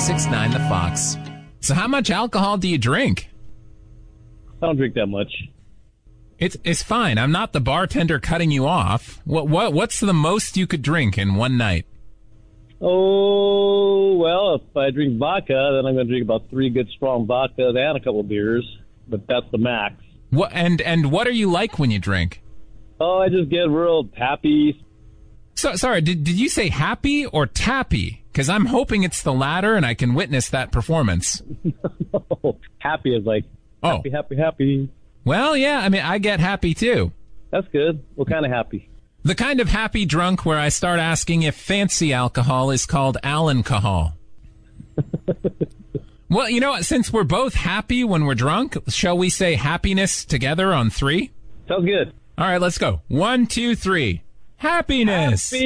1069 The Fox. So how much alcohol do you drink? I don't drink that much. It's fine. I'm not the bartender cutting you off. What's the most you could drink in one night? Oh, well, if I drink vodka, then I'm going to drink about 3 good strong vodkas and a couple of beers, but that's the max. What and what are you like when you drink? Oh, I just get real happy. So sorry, did you say happy or tappy? Because I'm hoping it's the latter, and I can witness that performance. No, happy is like happy, happy. Well, yeah, I mean, I get happy too. That's good. What kind of happy? The kind of happy drunk where I start asking if fancy alcohol is called alcohol. Well, you know what? Since we're both happy when we're drunk, shall we say happiness together on 3? Sounds good. All right, let's go. 1, 2, 3. Happiness. Happy.